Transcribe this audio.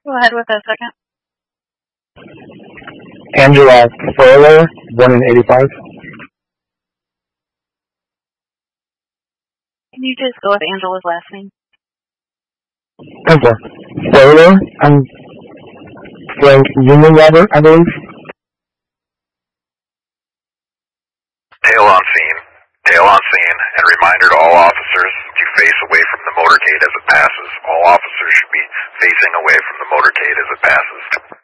Go ahead with the second. Angela Furler, born in 85. Can you just go with Angela's last name? Angela Furler, I'm Frank Unilever, I believe. Tail on scene, and reminder to all officers to face away from the motorcade as it passes. All officers should be facing away from the motorcade as it passes.